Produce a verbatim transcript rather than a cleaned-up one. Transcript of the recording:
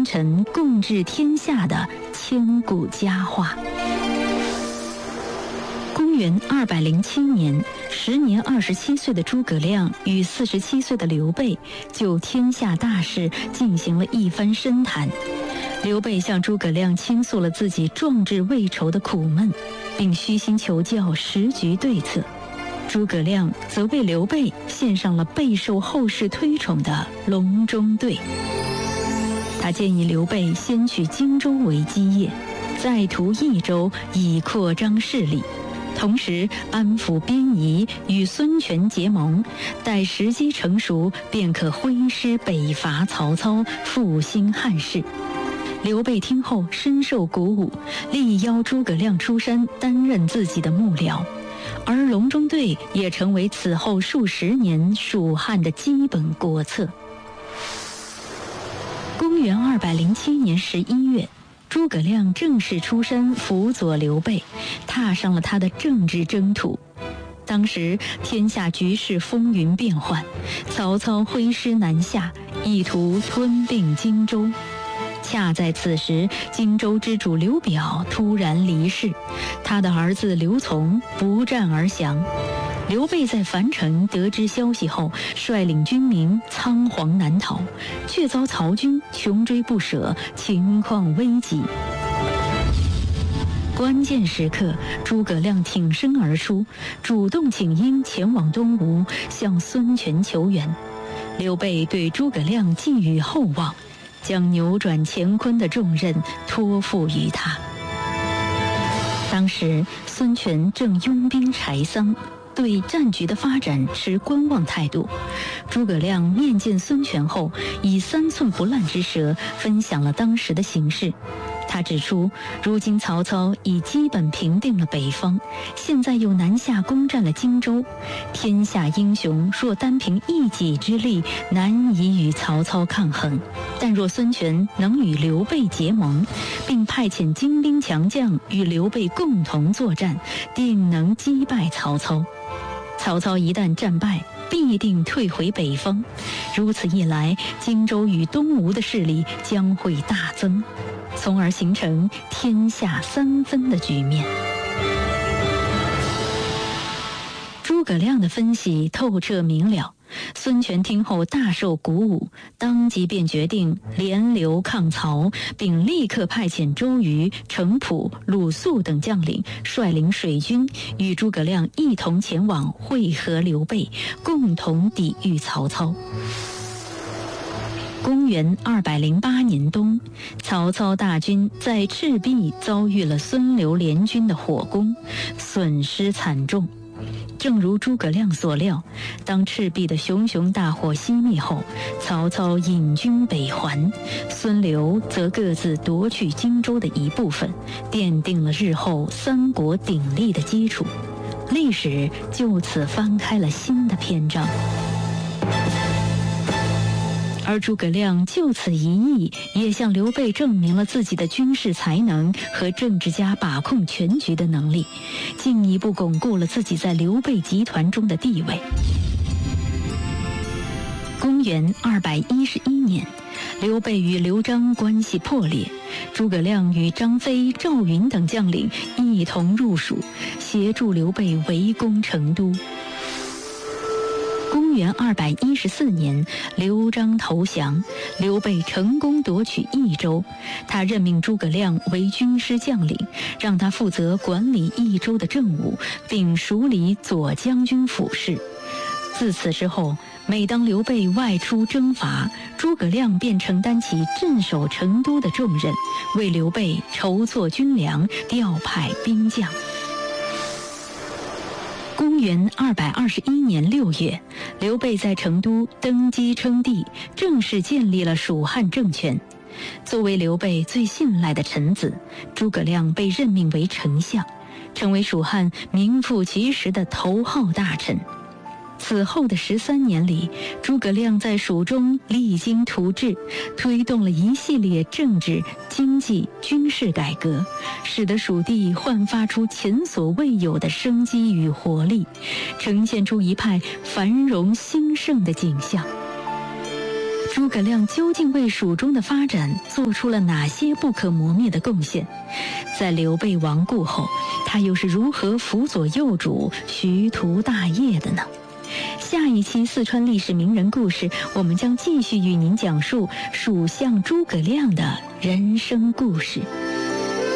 臣共治天下的千古佳话。公元二百零七年，时年二十七岁的诸葛亮与四十七岁的刘备就天下大事进行了一番深谈。刘备向诸葛亮倾诉了自己壮志未酬的苦闷，并虚心求教时局对策。诸葛亮则为刘备献上了备受后世推崇的隆中对。他建议刘备先取荆州为基业，再图益州以扩张势力，同时安抚边夷，与孙权结盟，待时机成熟，便可挥师北伐曹操，复兴汉室。刘备听后深受鼓舞，力邀诸葛亮出山担任自己的幕僚，而隆中对也成为此后数十年蜀汉的基本国策。公元二百零七年十一月，诸葛亮正式出山辅佐刘备，踏上了他的政治征途。当时天下局势风云变幻，曹操挥师南下，意图吞并荆州。恰在此时，荆州之主刘表突然离世，他的儿子刘琮不战而降。刘备在樊城得知消息后，率领军民仓皇南逃，却遭曹军穷追不舍，情况危急。关键时刻，诸葛亮挺身而出，主动请缨前往东吴，向孙权求援。刘备对诸葛亮寄予厚望，将扭转乾坤的重任托付于他。当时孙权正拥兵柴桑，对战局的发展持观望态度。诸葛亮面见孙权后，以三寸不烂之舌分享了当时的形势。他指出，如今曹操已基本平定了北方，现在又南下攻占了荆州，天下英雄若单凭一己之力，难以与曹操抗衡。但若孙权能与刘备结盟，并派遣精兵强将与刘备共同作战，定能击败曹操。曹操一旦战败，必定退回北方，如此一来，荆州与东吴的势力将会大增，从而形成天下三分的局面。诸葛亮的分析透彻明了，孙权听后大受鼓舞，当即便决定联刘抗曹，并立刻派遣周瑜、程普、鲁肃等将领率领水军，与诸葛亮一同前往会合刘备，共同抵御曹操。公元二百零八年冬，曹操大军在赤壁遭遇了孙刘联军的火攻，损失惨重。正如诸葛亮所料，当赤壁的熊熊大火熄灭后，曹操引军北还，孙刘则各自夺取荆州的一部分，奠定了日后三国鼎立的基础。历史就此翻开了新的篇章。而诸葛亮就此一役，也向刘备证明了自己的军事才能和政治家把控全局的能力，进一步巩固了自己在刘备集团中的地位。公元二百一十一年，刘备与刘璋关系破裂，诸葛亮与张飞、赵云等将领一同入蜀，协助刘备围攻成都。公元二百一十四年，刘璋投降，刘备成功夺取益州。他任命诸葛亮为军师将领，让他负责管理益州的政务，并署理左将军府事。自此之后，每当刘备外出征伐，诸葛亮便承担起镇守成都的重任，为刘备筹措军粮，调派兵将。公元二百二十一年六月，刘备在成都登基称帝，正式建立了蜀汉政权。作为刘备最信赖的臣子，诸葛亮被任命为丞相，成为蜀汉名副其实的头号大臣。此后的十三年里，诸葛亮在蜀中励精图治，推动了一系列政治、经济、军事改革，使得蜀地焕发出前所未有的生机与活力，呈现出一派繁荣兴盛的景象。 诸葛亮究竟为蜀中的发展做出了哪些不可磨灭的贡献？在刘备亡故后，他又是如何辅佐幼主徐图大业的呢？下一期四川历史名人故事，我们将继续与您讲述蜀相诸葛亮的人生故事。